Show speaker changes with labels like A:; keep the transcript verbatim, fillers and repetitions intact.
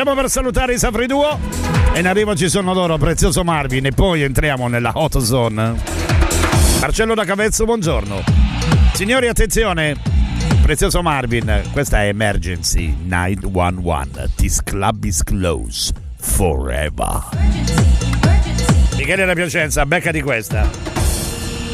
A: Stiamo per salutare i Safri Duo e in arrivo ci sono loro, Prezioso Marvin, e poi entriamo nella Hot Zone. Marcello da Cavezzo, buongiorno. Signori, attenzione, Prezioso Marvin, questa è Emergency nove uno uno. This club is closed forever. Michele da Piacenza, beccati questa.